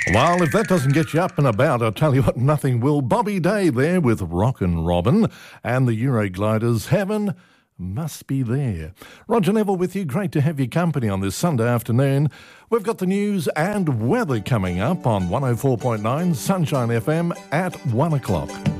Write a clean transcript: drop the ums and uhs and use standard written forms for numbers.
Well, if that doesn't get you up and about, I'll tell you what, nothing will. Bobby Day there with Rockin' Robin and the Eurogliders. Heaven must be there. Roger Neville with you. Great to have your company on this Sunday afternoon. We've got the news and weather coming up on 104.9 Sunshine FM at 1 o'clock.